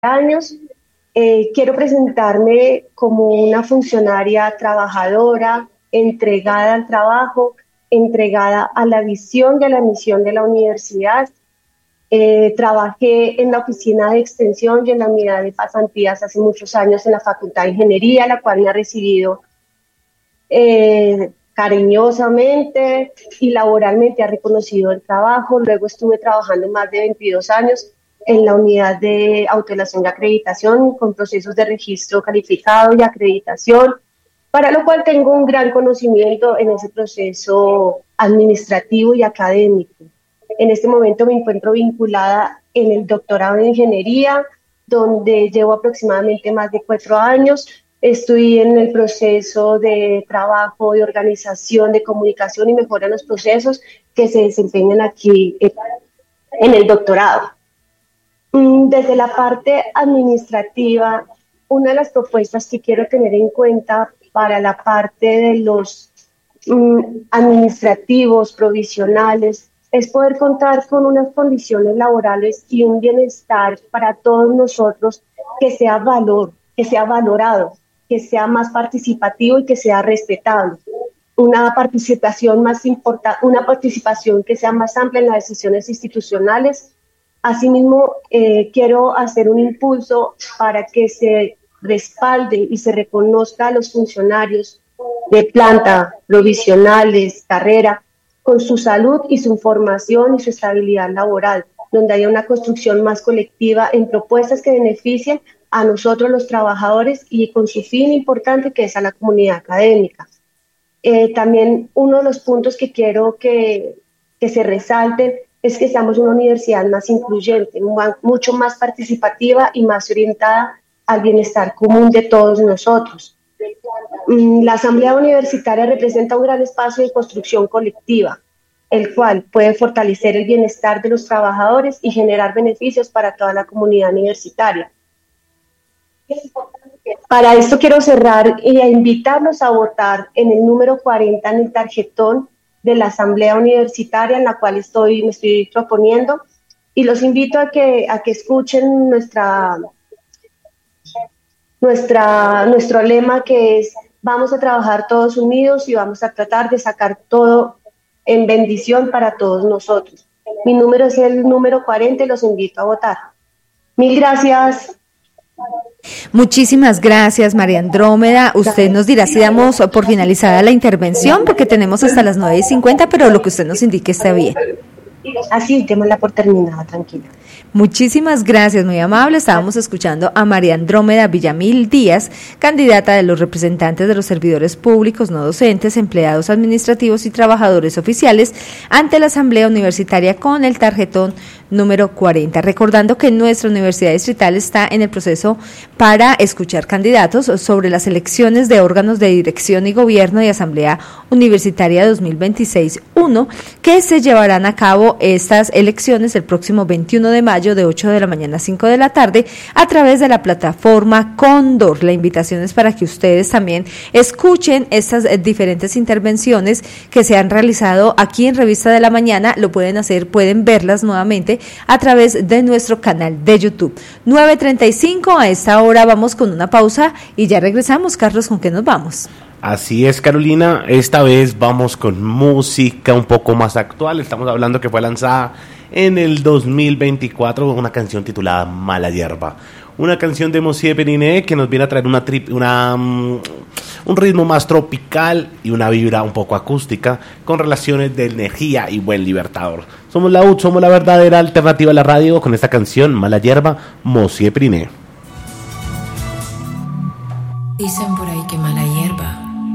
años. Quiero presentarme como una funcionaria trabajadora, entregada al trabajo, entregada a la visión y a la misión de la universidad. Trabajé en la oficina de extensión y en la unidad de pasantías hace muchos años en la Facultad de Ingeniería, la cual me ha recibido cariñosamente y laboralmente ha reconocido el trabajo. Luego estuve trabajando más de 22 años en la unidad de autoelación y acreditación con procesos de registro calificado y acreditación, para lo cual tengo un gran conocimiento en ese proceso administrativo y académico. En este momento me encuentro vinculada en el doctorado en ingeniería, donde llevo aproximadamente más de 4 años. Estoy en el proceso de trabajo, de organización, de comunicación y mejora en los procesos que se desempeñan aquí en el doctorado. Desde la parte administrativa, una de las propuestas que quiero tener en cuenta para la parte de los administrativos, provisionales, es poder contar con unas condiciones laborales y un bienestar para todos nosotros que sea valorado, que sea más participativo y que sea respetable. Una participación más importante, una participación que sea más amplia en las decisiones institucionales. Asimismo, quiero hacer un impulso para que se respalde y se reconozca a los funcionarios de planta, provisionales, carrera, con su salud y su formación y su estabilidad laboral, donde haya una construcción más colectiva en propuestas que beneficien a nosotros los trabajadores y con su fin importante que es a la comunidad académica. También uno de los puntos que quiero que se resalten es que seamos una universidad más incluyente, mucho más participativa y más orientada al bienestar común de todos nosotros. La Asamblea Universitaria representa un gran espacio de construcción colectiva, el cual puede fortalecer el bienestar de los trabajadores y generar beneficios para toda la comunidad universitaria. Para esto quiero cerrar y invitarlos a votar en el número 40 en el tarjetón de la Asamblea Universitaria en la cual me estoy proponiendo, y los invito a que escuchen nuestro lema, que es: vamos a trabajar todos unidos y vamos a tratar de sacar todo en bendición para todos nosotros. Mi número es el número 40 y los invito a votar. Mil gracias. Muchísimas gracias, María Andrómeda. Usted nos dirá si damos por finalizada la intervención, porque tenemos hasta las 9:50, pero lo que usted nos indique está bien. Así, démosla por terminada, tranquila. Muchísimas gracias, muy amable. Estábamos escuchando a María Andrómeda Villamil Díaz, candidata de los representantes de los servidores públicos no docentes, empleados administrativos y trabajadores oficiales ante la Asamblea Universitaria con el tarjetón número 40. Recordando que nuestra Universidad Distrital está en el proceso para escuchar candidatos sobre las elecciones de órganos de dirección y gobierno y Asamblea Universitaria 2026-1, que se llevarán a cabo estas elecciones el próximo 21 de mayo de 8 de la mañana a 5 de la tarde a través de la plataforma Cóndor. La invitación es para que ustedes también escuchen estas diferentes intervenciones que se han realizado aquí en Revista de la Mañana. Lo pueden hacer, pueden verlas nuevamente a través de nuestro canal de YouTube. 9:35, a esta hora vamos con una pausa y ya regresamos. Carlos, ¿con qué nos vamos? Así es, Carolina, esta vez vamos con música un poco más actual. Estamos hablando que fue lanzada en el 2024 una canción titulada Mala Hierba, una canción de Mosié Periné que nos viene a traer un ritmo más tropical y una vibra un poco acústica con relaciones de energía y buen libertador. Somos la UD, somos la verdadera alternativa a la radio con esta canción Mala Hierba, Mosié Periné. Dicen por ahí que mala hierba